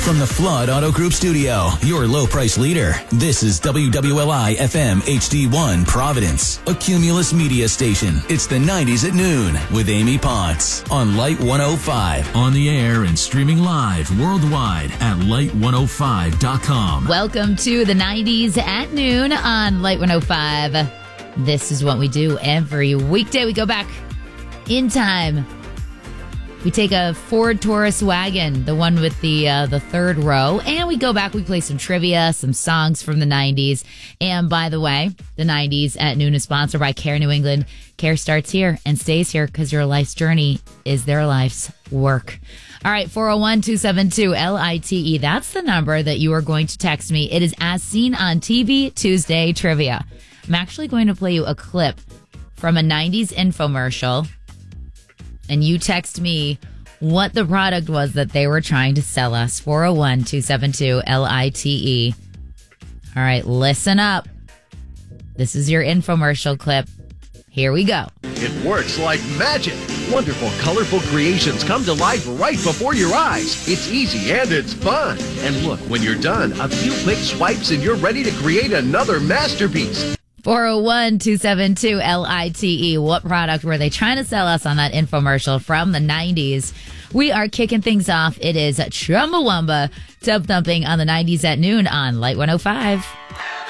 From the Flood Auto Group studio, your low price leader, this is WWLI FM HD1 Providence, a Cumulus media station. It's the 90s at noon with Amy Potts on Light 105. On the air and streaming live worldwide at light105.com. Welcome to the 90s at noon on Light 105. This is what we do every weekday. We go back in time. We take a Ford Taurus wagon, the one with the third row, and we go back. We play some trivia, some songs from the 90s. And by the way, the 90s at noon is sponsored by Care New England. Care starts here and stays here because your life's journey is their life's work. All right, 401-272-LITE. That's the number that you are going to text me. It is As Seen on TV Tuesday Trivia. I'm actually going to play you a clip from a 90s infomercial. And you text me what the product was that they were trying to sell us. 401-272-LITE. All right, listen up. This is your infomercial clip. Here we go. It works like magic. Wonderful, colorful creations come to life right before your eyes. It's easy and it's fun. And look, when you're done, a few quick swipes and you're ready to create another masterpiece. 401-272-LITE. What product were they trying to sell us on that infomercial from the 90s? We are kicking things off. It is Chumbawamba Tub Thumping on the 90s at noon on Light 105.